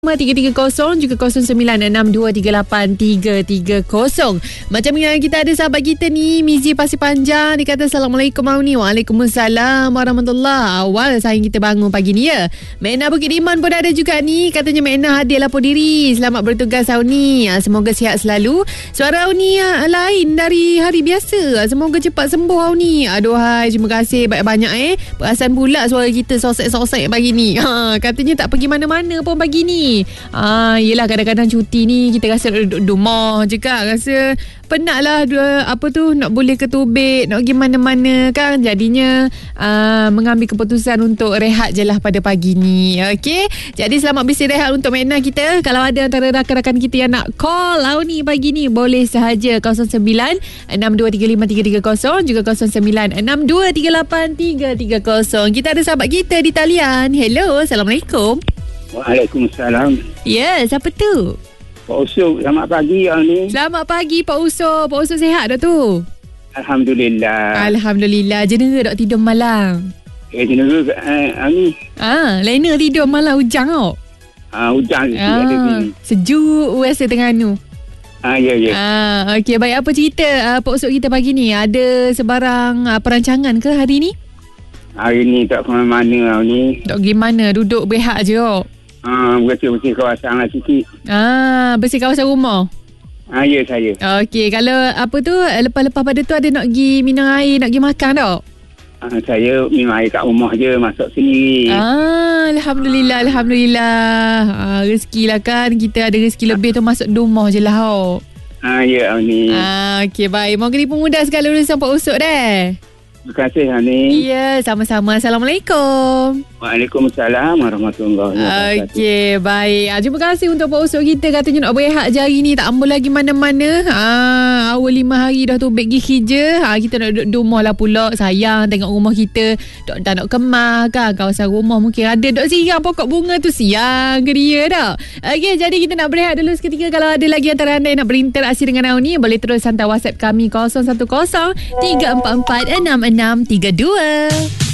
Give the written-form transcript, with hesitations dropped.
0330 juga 0962383330. Macam yang kita ada sahabat kita ni, Mizi Pasir Panjang, dia kata Assalamualaikum ni. Waalaikumsalam warahmatullahi. Awal sayang kita bangun pagi ni ya. Mekna Bukit Iman pun ada juga ni. Katanya Mekna hadir lapor diri. Selamat bertugas Auni. Semoga sihat selalu. Suara Auni lain dari hari biasa. Semoga cepat sembuh Auni. Aduhai, terima kasih banyak-banyak Perasan pula suara kita sosek-sosek pagi ni. Katanya tak pergi mana-mana pun pagi ni. Yelah, kadang-kadang cuti ni kita rasa duduk rumah je kan. Rasa penat lah nak boleh ke tubik, nak pergi mana-mana kan. Jadinya mengambil keputusan untuk rehat je lah pada pagi ni. Okey, jadi selamat beristirahat untuk Mekna kita. Kalau ada antara rakan-rakan kita yang nak call ni pagi ni, boleh sahaja 0962353330 juga 0962383330. Kita ada sahabat kita di talian. Hello, Assalamualaikum. Waalaikumsalam. Ya, siapa tu? Pak Usop, selamat pagi ni. Selamat pagi Pak Usop. Pak Usop sihat dah tu? Alhamdulillah. Alhamdulillah. Jenera tak tidur malam? Jenera ni. Lainnya tidur malam hujang tau. Hujang sejuk rasa Terengganu. Ya. Okey, baik, apa cerita Pak Usop kita pagi ni? Ada sebarang perancangan ke hari ni? Hari ni tak ke mana-mana ni. Tak pergi mana, duduk berehat je kok. Bersih-bersih kawasan lah sikit. Bersih kawasan rumah. Ya, saya. Okey, kalau apa tu, lepas-lepas pada tu ada nak pergi minum air, nak pergi makan tak? Saya minum air kat rumah je, masak sendiri. Alhamdulillah. Rezeki lah kan, kita ada rezeki lebih tu masuk rumah je lah kok. Ya ni. Okey, baik. Moga dipermudah segala urusan Pak Usop deh. Terima kasih Hani. Ya, sama-sama. Assalamualaikum. Waalaikumsalam warahmatullahi wabarakatuh. Okey, baik. Terima kasih untuk Pak Usop kita. Katanya nak berehat je hari ni, tak ambil lagi mana-mana. Awal 5 hari dah tu pergi kerja. Kita nak duduk rumah lah pula. Sayang tengok rumah kita tak nak kemas kan. Kawasan rumah mungkin ada dok siang pokok bunga tu, siang ke dia dah. Okey, jadi kita nak berehat dulu seketika. Kalau ada lagi antara anda yang nak berinteraksi dengan Auni, boleh terus hantar WhatsApp kami 010 344 6632.